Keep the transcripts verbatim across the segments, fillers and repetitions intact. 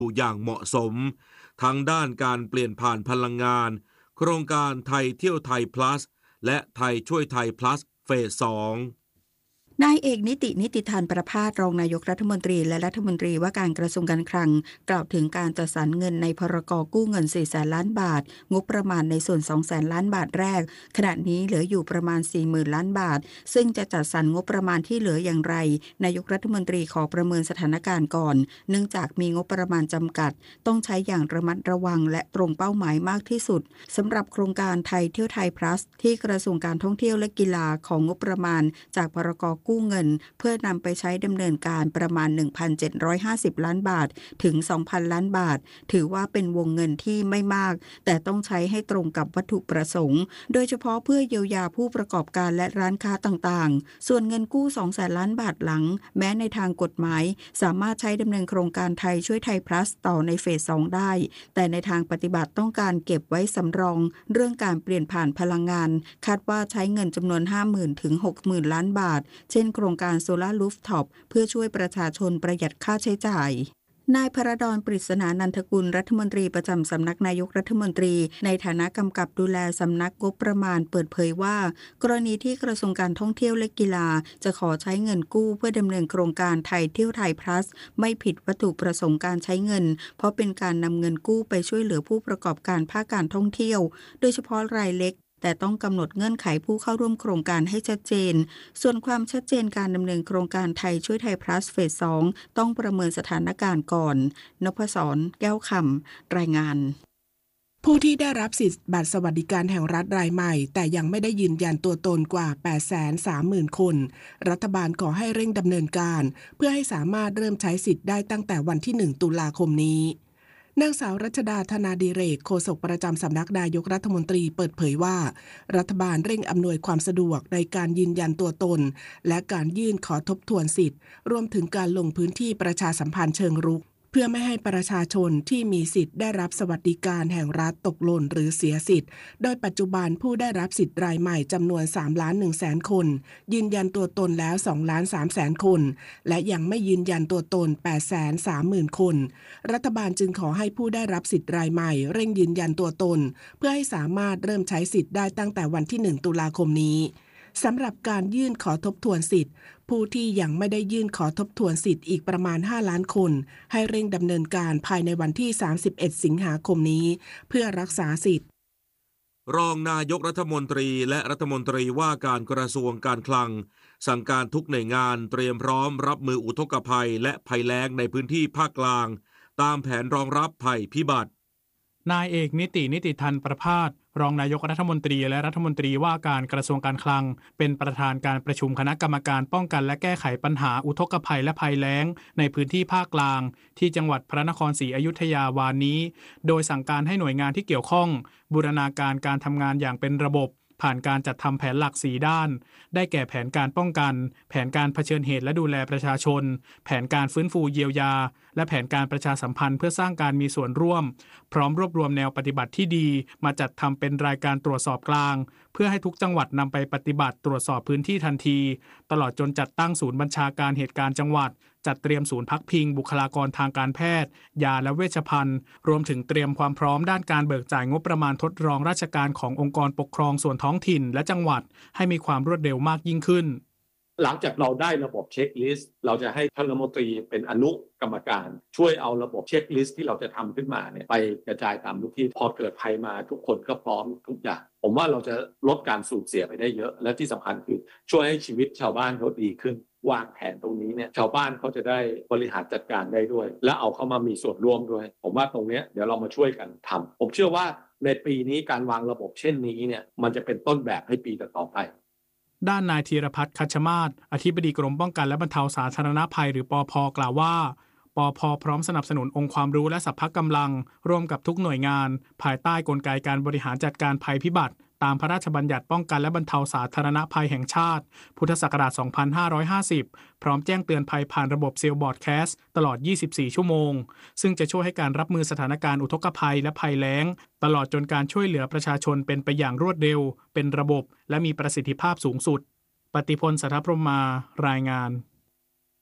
อย่างเหมาะสมทั้งด้านการเปลี่ยนผ่านพลังงานโครงการไทยเที่ยวไทย plus และไทยช่วยไทย plus เฟสสองนายเอกนิตินิติธานประภาสรองนายกรัฐมนตรีและรัฐมนตรีว่าการกระทรวงการคลังกล่าวถึงการจัดสรรเงินในพรกกู้เงินสี่แสนล้านบาทงบประมาณในส่วนสองแสนล้านบาทแรกขณะนี้เหลืออยู่ประมาณ สี่หมื่นล้านบาทซึ่งจะจัดสรรงบประมาณที่เหลืออย่างไรนายกรัฐมนตรีขอประเมินสถานการณ์ก่อนเนื่องจากมีงบประมาณจำกัดต้องใช้อย่างระมัดระวังและตรงเป้าหมายมากที่สุดสำหรับโครงการไทยเที่ยวไทย plus ที่กระทรวงการท่องเที่ยวและกีฬาของงบประมาณจากพรกกู้เงินเพื่อนำไปใช้ดำเนินการประมาณ หนึ่งพันเจ็ดร้อยห้าสิบ ล้านบาทถึง สองพัน ล้านบาทถือว่าเป็นวงเงินที่ไม่มากแต่ต้องใช้ให้ตรงกับวัตถุประสงค์โดยเฉพาะเพื่อเยียวยาผู้ประกอบการและร้านค้าต่างๆส่วนเงินกู้ สองแสน ล้านบาทหลังแม้ในทางกฎหมายสามารถใช้ดำเนินโครงการไทยช่วยไทย plus ต่อในเฟสสองได้แต่ในทางปฏิบัติต้องการเก็บไว้สำรองเรื่องการเปลี่ยนผ่านพลังงานคาดว่าใช้เงินจำนวน ห้าหมื่น ถึง หกหมื่น ล้านบาทเช่นโครงการโซล่ารูฟท็อปเพื่อช่วยประชาชนประหยัดค่าใช้จ่ายนายพระดอนปริศนานันทกุลรัฐมนตรีประจำสำนักนายกรัฐมนตรีในฐานะกำกับดูแลสำนักงบประมาณเปิดเผยว่ากรณีที่กระทรวงการท่องเที่ยวและกีฬาจะขอใช้เงินกู้เพื่อดำเนินโครงการไทยเที่ยวไทย plus ไม่ผิดวัตถุประสงค์การใช้เงินเพราะเป็นการนำเงินกู้ไปช่วยเหลือผู้ประกอบการภาคการท่องเที่ยวโดยเฉพาะรายเล็กแต่ต้องกำหนดเงื่อนไขผู้เข้าร่วมโครงการให้ชัดเจนส่วนความชัดเจนการดำเนินโครงการไทยช่วยไทย plus เฟสสองต้องประเมินสถานการณ์ก่อนนพศรแก้วคำรายงานผู้ที่ได้รับสิทธิบัตรสวัสดิการแห่งรัฐรายใหม่แต่ยังไม่ได้ยืนยันตัวตนกว่า แปดแสนสามหมื่น คนรัฐบาลขอให้เร่งดำเนินการเพื่อให้สามารถเริ่มใช้สิทธิ์ได้ตั้งแต่วันที่หนึ่งตุลาคมนี้นางสาวรัชดาธนาดิเรกโฆษกประจำสำนักนายกรัฐมนตรีเปิดเผยว่ารัฐบาลเร่งอำนวยความสะดวกในการยืนยันตัวตนและการยื่นขอทบทวนสิทธิ์รวมถึงการลงพื้นที่ประชาสัมพันธ์เชิงรุกเพื่อไม่ให้ประชาชนที่มีสิทธิ์ได้รับสวัสดิการแห่งรัฐตกหล่นหรือเสียสิทธิ์โดยปัจจุบันผู้ได้รับสิทธิ์รายใหม่จำนวน สามล้านหนึ่งแสน คนยืนยันตัวตนแล้ว สองล้านสามแสน คนและยังไม่ยืนยันตัวตน แปดแสนสามหมื่น คนรัฐบาลจึงขอให้ผู้ได้รับสิทธิ์รายใหม่เร่งยืนยันตัวตนเพื่อให้สามารถเริ่มใช้สิทธิ์ได้ตั้งแต่วันที่หนึ่งตุลาคมนี้สำหรับการยื่นขอทบทวนสิทธิ์ผู้ที่ยังไม่ได้ยื่นขอทบทวนสิทธิ์อีกประมาณห้าล้านคนให้เร่งดำเนินการภายในวันที่สามสิบเอ็ดสิงหาคมนี้เพื่อรักษาสิทธิ์รองนายกรัฐมนตรีและรัฐมนตรีว่าการกระทรวงการคลังสั่งการทุกหน่วยงานเตรียมพร้อมรับมืออุทกภัยและภัยแล้งในพื้นที่ภาคกลางตามแผนรองรับภัยพิบัตินายเอกนิตินิติธานประภาสรองนายกรัฐมนตรีและรัฐมนตรีว่าการกระทรวงการคลังเป็นประธานการประชุมคณะกรรมการป้องกันและแก้ไขปัญหาอุทกภัยและภัยแล้งในพื้นที่ภาคกลางที่จังหวัดพระนครศรีอยุธยาวานนี้โดยสั่งการให้หน่วยงานที่เกี่ยวข้องบูรณาการการทำงานอย่างเป็นระบบผ่านการจัดทำแผนหลักสี่ด้านได้แก่แผนการป้องกันแผนการเผชิญเหตุและดูแลประชาชนแผนการฟื้นฟูเยียวยาและแผนการประชาสัมพันธ์เพื่อสร้างการมีส่วนร่วมพร้อมรวบรวมแนวปฏิบัติที่ดีมาจัดทำเป็นรายการตรวจสอบกลางเพื่อให้ทุกจังหวัดนำไปปฏิบัติตรวจสอบพื้นที่ทันทีตลอดจนจัดตั้งศูนย์บัญชาการเหตุการณ์จังหวัดจัดเตรียมศูนย์พักพิงบุคลากรทางการแพทย์ยาและเวชภัณฑ์รวมถึงเตรียมความพร้อมด้านการเบิกจ่ายงบประมาณทดลองราชการขององค์กรปกครองส่วนท้องถิ่นและจังหวัดให้มีความรวดเร็วมากยิ่งขึ้นหลังจากเราได้ระบบเช็คลิสต์เราจะให้ท่านรัฐมนตรีเป็นอนุกรรมการช่วยเอาระบบเช็คลิสต์ที่เราจะทำขึ้นมาเนี่ยไปกระจายตามทุกที่พอเกิดภัยมาทุกคนก็พร้อมทุกอย่างผมว่าเราจะลดการสูญเสียไปได้เยอะและที่สำคัญคือช่วยให้ชีวิตชาวบ้านเขาดีขึ้นวางแผนตรงนี้เนี่ยชาวบ้านเขาจะได้บริหารจัดการได้ด้วยและเอาเข้ามามีส่วนร่วมด้วยผมว่าตรงนี้เดี๋ยวเรามาช่วยกันทำผมเชื่อว่าในปีนี้การวางระบบเช่นนี้เนี่ยมันจะเป็นต้นแบบให้ปีต่อไปด้านนายธีรพัฒน์คัชมาศอธิบดีกรมป้องกันและบรรเทาสาธารณภัยหรือปภ.กล่าวว่าปภ.พร้อมสนับสนุนองค์ความรู้และสัพพะกำลังร่วมกับทุกหน่วยงานภายใต้กลไกการบริหารจัดการภัยพิบัติตามพระราชบัญญัติป้องกันและบรรเทาสาธารณภัยแห่งชาติพุทธศักราช สองพันห้าร้อยห้าสิบ พร้อมแจ้งเตือนภัยผ่านระบบเซลล์บอร์ดแคสต์ตลอด ยี่สิบสี่ ชั่วโมงซึ่งจะช่วยให้การรับมือสถานการณ์อุทกภัยและภัยแล้งตลอดจนการช่วยเหลือประชาชนเป็นไปอย่างรวดเร็วเป็นระบบและมีประสิทธิภาพสูงสุดปฏิพล สัทธพรหมารายงาน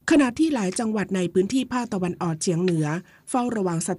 ขณะที่หลายจังหวัดในพื้นที่ภาคตะวันออกเฉียงเหนือเฝ้าระวังส